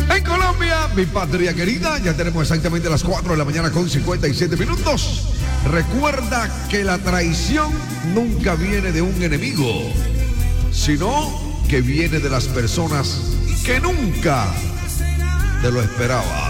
En Colombia, mi patria querida, ya tenemos exactamente las 4 de la mañana con 57 minutos. Recuerda que la traición nunca viene de un enemigo, sino que viene de las personas que nunca te lo esperaba.